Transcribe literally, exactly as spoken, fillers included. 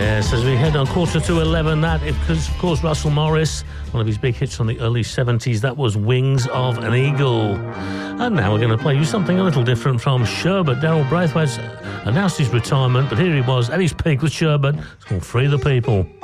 Yes, as we head on quarter to eleven, that is, because of course Russell Morris, one of his big hits from the early seventies, that was Wings of an Eagle. And now we're going to play you something a little different from Sherbet. Daryl Braithwaite's announced his retirement, but here he was at his peak with Sherbet. It's called Free the People.